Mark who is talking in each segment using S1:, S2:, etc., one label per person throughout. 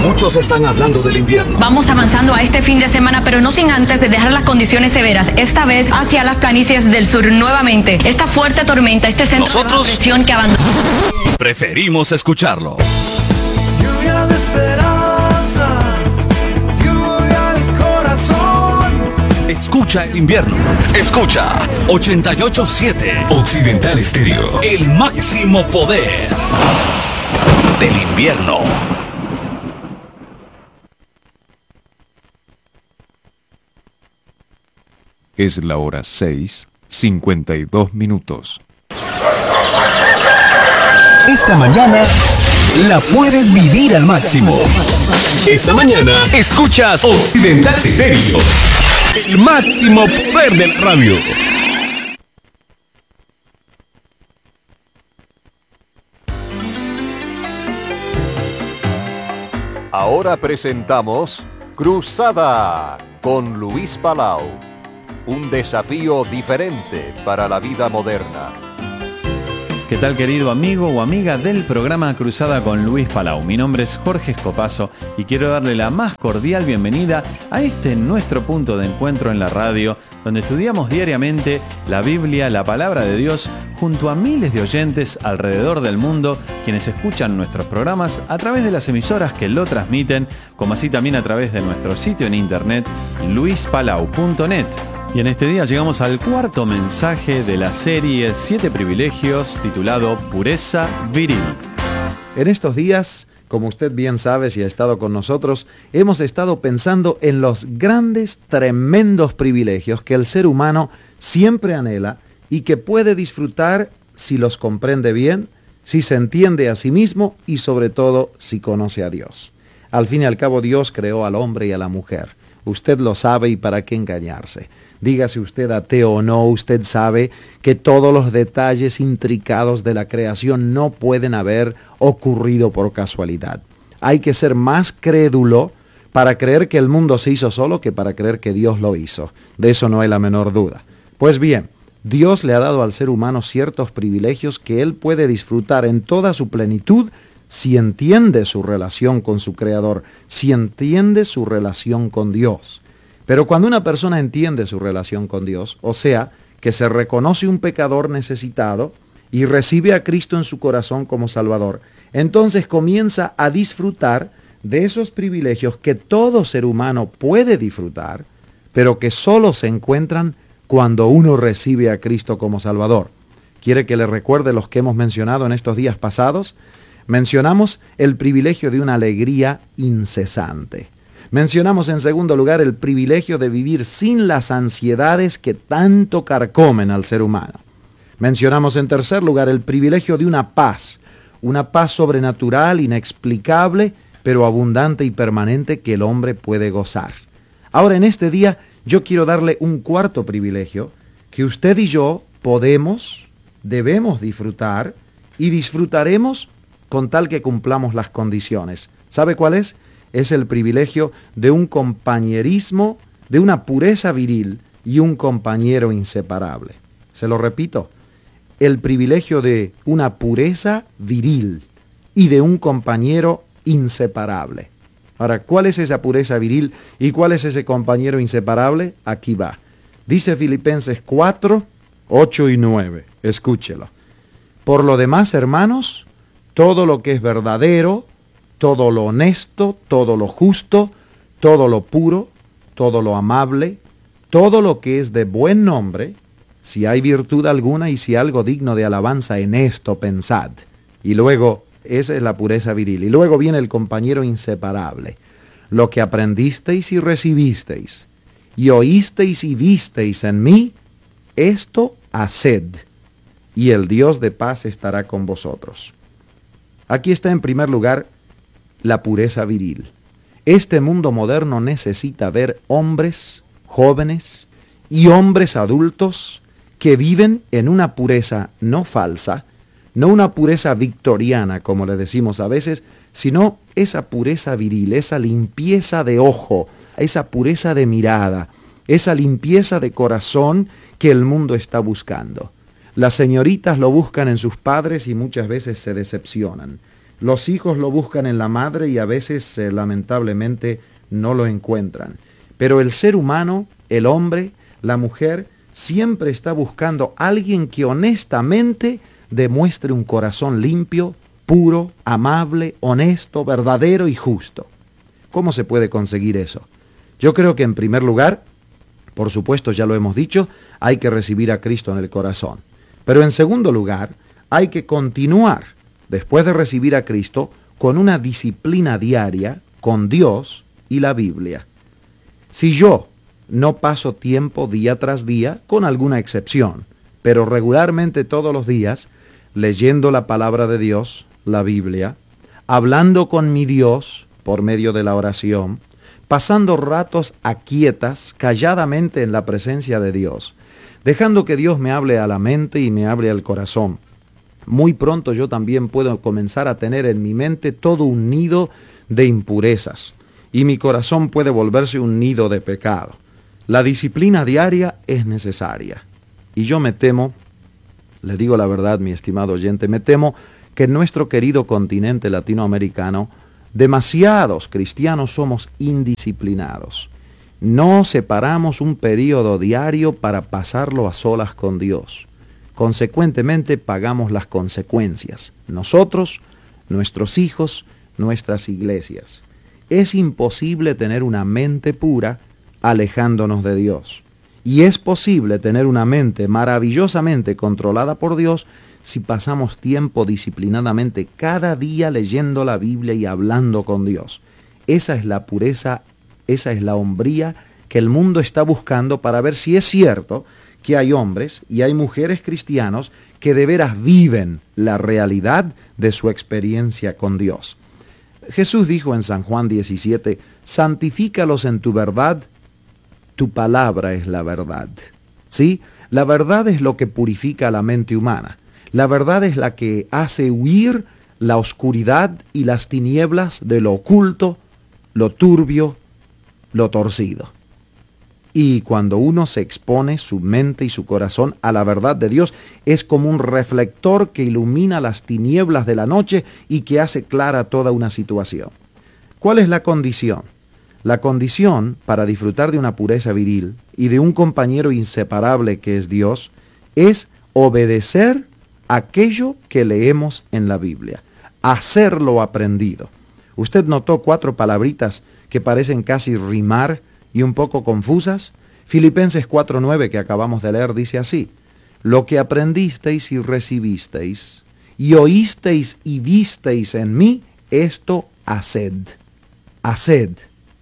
S1: Muchos están hablando del invierno.
S2: Vamos avanzando a este fin de semana, pero no sin antes de dejar las condiciones severas, esta vez hacia las planicies del sur nuevamente. Esta fuerte tormenta, este centro de presión que abandona.
S1: Preferimos escucharlo.
S3: Lluvia de esperanza, lluvia del corazón.
S1: Escucha el invierno. Escucha 88.7 Occidental Estéreo. El máximo poder del invierno.
S4: Es la hora 6:52.
S1: Esta mañana la puedes vivir al máximo. Esta mañana escuchas Occidental Estéreo. El máximo poder del radio.
S5: Ahora presentamos Cruzada con Luis Palau. Un desafío diferente para la vida moderna.
S6: ¿Qué tal, querido amigo o amiga del programa Cruzada con Luis Palau? Mi nombre es Jorge Escopazo y quiero darle la más cordial bienvenida a este nuestro punto de encuentro en la radio, donde estudiamos diariamente la Biblia, la palabra de Dios, junto a miles de oyentes alrededor del mundo, quienes escuchan nuestros programas a través de las emisoras que lo transmiten, como así también a través de nuestro sitio en internet, luispalau.net. Y en este día llegamos al cuarto mensaje de la serie 7 privilegios, titulado Pureza Viril.
S7: En estos días, como usted bien sabe si ha estado con nosotros, hemos estado pensando en los grandes, tremendos privilegios que el ser humano siempre anhela y que puede disfrutar si los comprende bien, si se entiende a sí mismo y sobre todo si conoce a Dios. Al fin y al cabo, Dios creó al hombre y a la mujer. Usted lo sabe y para qué engañarse. Dígase usted ateo o no, usted sabe que todos los detalles intricados de la creación no pueden haber ocurrido por casualidad. Hay que ser más crédulo para creer que el mundo se hizo solo que para creer que Dios lo hizo. De eso no hay la menor duda. Pues bien, Dios le ha dado al ser humano ciertos privilegios que él puede disfrutar en toda su plenitud si entiende su relación con su Creador, si entiende su relación con Dios. Pero cuando una persona entiende su relación con Dios, o sea, que se reconoce un pecador necesitado y recibe a Cristo en su corazón como Salvador, entonces comienza a disfrutar de esos privilegios que todo ser humano puede disfrutar, pero que solo se encuentran cuando uno recibe a Cristo como Salvador. ¿Quiere que le recuerde los que hemos mencionado en estos días pasados? Mencionamos el privilegio de una alegría incesante. Mencionamos en segundo lugar el privilegio de vivir sin las ansiedades que tanto carcomen al ser humano. Mencionamos en tercer lugar el privilegio de una paz sobrenatural, inexplicable, pero abundante y permanente que el hombre puede gozar. Ahora en este día yo quiero darle un cuarto privilegio que usted y yo debemos disfrutar y disfrutaremos con tal que cumplamos las condiciones. ¿Sabe cuál es? Es el privilegio de un compañerismo, de una pureza viril y un compañero inseparable. Se lo repito, el privilegio de una pureza viril y de un compañero inseparable. Ahora, ¿cuál es esa pureza viril y cuál es ese compañero inseparable? Aquí va. Dice Filipenses 4, 8 y 9. Escúchelo. Por lo demás, hermanos, todo lo que es verdadero, todo lo honesto, todo lo justo, todo lo puro, todo lo amable, todo lo que es de buen nombre, si hay virtud alguna y si algo digno de alabanza, en esto pensad. Y luego, esa es la pureza viril. Y luego viene el compañero inseparable. Lo que aprendisteis y recibisteis, y oísteis y visteis en mí, esto haced, y el Dios de paz estará con vosotros. Aquí está en primer lugar la pureza viril. Este mundo moderno necesita ver hombres jóvenes y hombres adultos que viven en una pureza no falsa, no una pureza victoriana, como le decimos a veces, sino esa pureza viril, esa limpieza de ojo, esa pureza de mirada, esa limpieza de corazón que el mundo está buscando. Las señoritas lo buscan en sus padres y muchas veces se decepcionan. Los hijos lo buscan en la madre y a veces lamentablemente no lo encuentran. Pero el ser humano, el hombre, la mujer, siempre está buscando a alguien que honestamente demuestre un corazón limpio, puro, amable, honesto, verdadero y justo. ¿Cómo se puede conseguir eso? Yo creo que en primer lugar, por supuesto ya lo hemos dicho, hay que recibir a Cristo en el corazón. Pero en segundo lugar, hay que continuar, después de recibir a Cristo, con una disciplina diaria con Dios y la Biblia. Si yo no paso tiempo día tras día, con alguna excepción, pero regularmente todos los días, leyendo la palabra de Dios, la Biblia, hablando con mi Dios por medio de la oración, pasando ratos aquietas, calladamente en la presencia de Dios, dejando que Dios me hable a la mente y me hable al corazón. Muy pronto yo también puedo comenzar a tener en mi mente todo un nido de impurezas, y mi corazón puede volverse un nido de pecado. La disciplina diaria es necesaria. Y yo me temo, le digo la verdad, mi estimado oyente, me temo que en nuestro querido continente latinoamericano, demasiados cristianos somos indisciplinados. No separamos un periodo diario para pasarlo a solas con Dios. Consecuentemente pagamos las consecuencias. Nosotros, nuestros hijos, nuestras iglesias. Es imposible tener una mente pura alejándonos de Dios. Y es posible tener una mente maravillosamente controlada por Dios si pasamos tiempo disciplinadamente cada día leyendo la Biblia y hablando con Dios. Esa es la pureza, esa es la hombría que el mundo está buscando para ver si es cierto que hay hombres y hay mujeres cristianos que de veras viven la realidad de su experiencia con Dios. Jesús dijo en San Juan 17, santifícalos en tu verdad, tu palabra es la verdad. ¿Sí? La verdad es lo que purifica la mente humana. La verdad es la que hace huir la oscuridad y las tinieblas de lo oculto, lo turbio, lo torcido. Y cuando uno se expone su mente y su corazón a la verdad de Dios, es como un reflector que ilumina las tinieblas de la noche y que hace clara toda una situación. ¿Cuál es la condición? La condición para disfrutar de una pureza viril y de un compañero inseparable que es Dios, es obedecer aquello que leemos en la Biblia, hacer lo aprendido. Usted notó 4 palabritas que parecen casi rimar y un poco confusas. Filipenses 4:9 que acabamos de leer dice así: lo que aprendisteis y recibisteis y oísteis y visteis en mí, esto haced. Haced.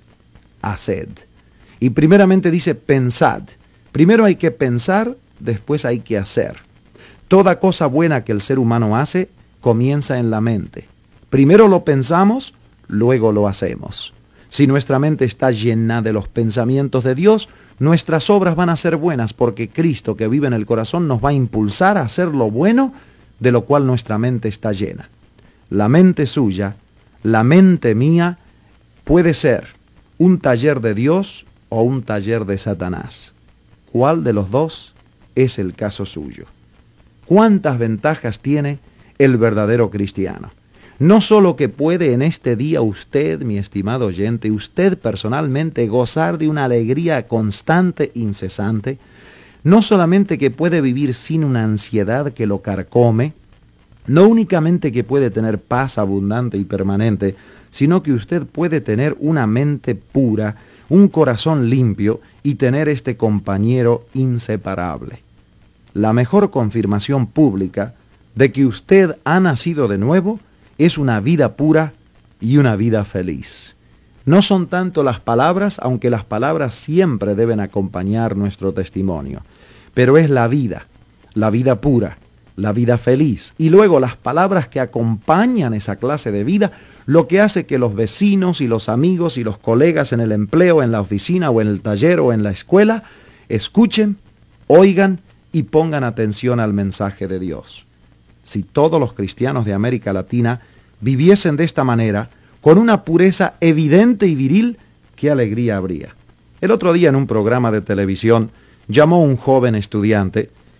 S7: Haced. Y primeramente dice pensad. Primero hay que pensar, después hay que hacer. Toda cosa buena que el ser humano hace comienza en la mente. Primero lo pensamos, luego lo hacemos. Si nuestra mente está llena de los pensamientos de Dios, nuestras obras van a ser buenas porque Cristo que vive en el corazón nos va a impulsar a hacer lo bueno de lo cual nuestra mente está llena. La mente suya, la mente mía, puede ser un taller de Dios o un taller de Satanás. ¿Cuál de los dos es el caso suyo? ¿Cuántas ventajas tiene el verdadero cristiano? No solo que puede en este día usted, mi estimado oyente, usted personalmente gozar de una alegría constante, incesante, no solamente que puede vivir sin una ansiedad que lo carcome, no únicamente que puede tener paz abundante y permanente, sino que usted puede tener una mente pura, un corazón limpio y tener este compañero inseparable. La mejor confirmación pública de que usted ha nacido de nuevo es una vida pura y una vida feliz. No son tanto las palabras, aunque las palabras siempre deben acompañar nuestro testimonio, pero es la vida pura, la vida feliz, y luego las palabras que acompañan esa clase de vida, lo que hace que los vecinos y los amigos y los colegas en el empleo, en la oficina o en el taller o en la escuela, escuchen, oigan y pongan atención al mensaje de Dios. Si todos los cristianos de América Latina viviesen de esta manera, con una pureza evidente y viril, qué alegría habría. El otro día en un programa de televisión llamó un joven estudiante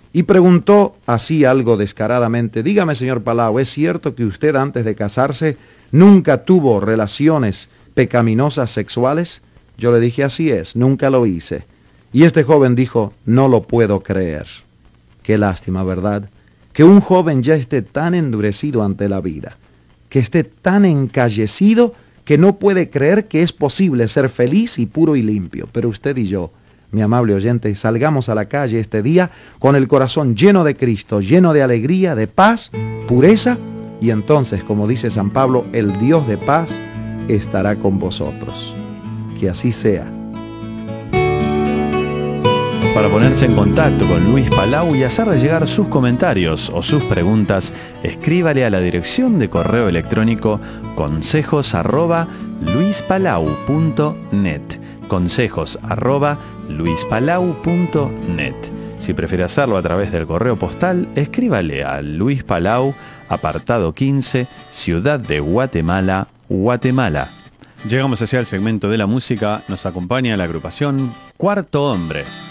S7: y preguntó así algo descaradamente: dígame, señor Palau, ¿es cierto que usted antes de casarse nunca tuvo relaciones pecaminosas sexuales? Yo le dije: así es, nunca lo hice. Y este joven dijo: no lo puedo creer. Qué lástima, ¿verdad? Que un joven ya esté tan endurecido ante la vida, que esté tan encallecido que no puede creer que es posible ser feliz y puro y limpio. Pero usted y yo, mi amable oyente, salgamos a la calle este día con el corazón lleno de Cristo, lleno de alegría, de paz, pureza, y entonces, como dice San Pablo, el Dios de paz estará con vosotros. Que así sea.
S6: Para ponerse en contacto con Luis Palau y hacerle llegar sus comentarios o sus preguntas, escríbale a la dirección de correo electrónico consejos@luispalau.net. consejos@luispalau.net. Si prefiere hacerlo a través del correo postal, escríbale a Luis Palau, apartado 15, Ciudad de Guatemala, Guatemala. Llegamos hacia el segmento de la música. Nos acompaña la agrupación Cuarto Hombre.